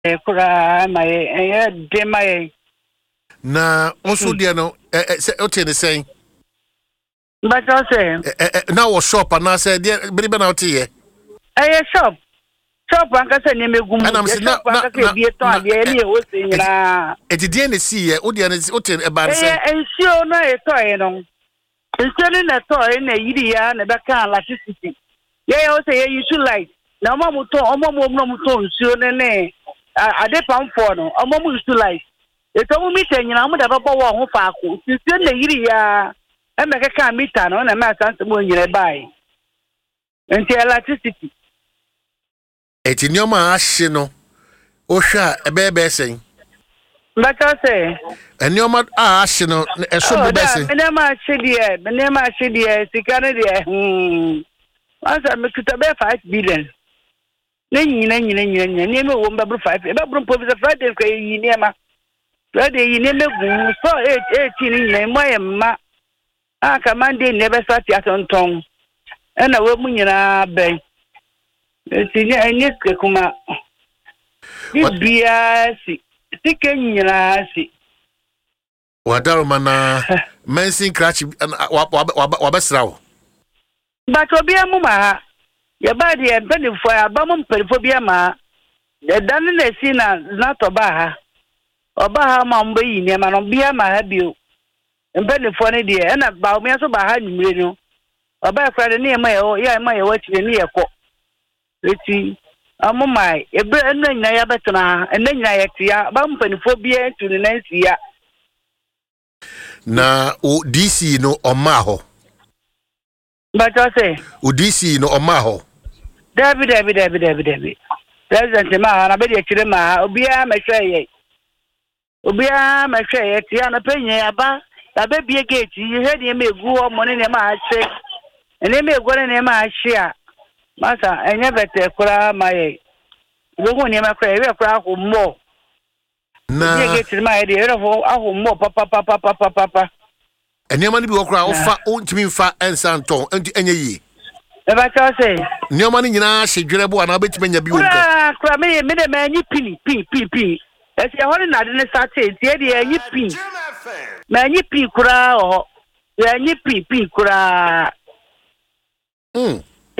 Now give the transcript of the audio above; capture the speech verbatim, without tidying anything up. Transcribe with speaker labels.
Speaker 1: kura my eh de my
Speaker 2: na also dia no eh say o te ne sen
Speaker 1: but I say
Speaker 2: na wo shop na say dia biri be na o te ye
Speaker 1: eh shop shop anka say ne megum
Speaker 2: and I'm saying na
Speaker 1: shop anka say bi to ade ne e wo se nyina
Speaker 2: e di dia ne see ye o dia ne o te e ba ne sen
Speaker 1: eh ensio no e to e no ensio ne na to e na yiri ya na be kan electricity ye ye o say ye you should like na mo mo to omo mo mo to ensio ne ne ade pam for no omo mo you should like eto mu mita nyina mu da babo wo ho faako ensio ne yiri ya e me ka mita no na ma san mo nyina bai enti electricity
Speaker 2: eti nyoma ahye no o hwa ebe ebe sen
Speaker 1: but I say
Speaker 2: nyoma ahye no eso bo be sen
Speaker 1: me na ma ahye die me na ma ahye die sika ne die hmm asa me kuta be five billion ne nyina nyina nyina nyina ne me wo mbabru five e babru po bisa Friday ko yi ne ma Friday yi ne megu so eight eighteen nyina mo ye ma aka Monday ne be start atonton e na we mu nyina ben eti ne anye kuma bibia si sike nyina si
Speaker 2: wadaro mana mensin crash wa besra wo
Speaker 1: but obi amuma ya ba de benefo ya ba mo perifo bi ama de dan na si na na to ba ha oba ha ma mbe yi ne ma no bi ama ha bio benefo ne de na ba o mi so ba ha nyimre no oba fra de ne ma ye ya ma ye wachire ne ye ko eti amuma ebe enu nyina ya betena enu nyina ya tia ba mo perifo bi etu ne nansi ya
Speaker 2: na o D C no oma ho
Speaker 1: but I say
Speaker 2: o D C no oma ho
Speaker 1: David David David David David President ma na be de kire ma obi a ma hwe ye obi a ma hwe ye tia na penye aba na be bie gate yi he de ma egu o mo ne ne ma ahye ene ma egu ne ma ahye a masa enye bete kura ma ye be hu ne ma kura ye kura ho mo
Speaker 2: na
Speaker 1: bie gate ma ye de ye ho aho mo papa papa papa papa
Speaker 2: enema ni bi wo kura wo fa o ntimi fa ensa nton enti enye yi
Speaker 1: e ba cha say
Speaker 2: nyoma ni nyina hyedwere bo ana betime nya bi wo
Speaker 1: kura kura me me de ma nyi pini pin pin pin esi e ho na de ne start e tie de nyi pin ma nyi pin kura o ya nyi pin pin kura
Speaker 2: mm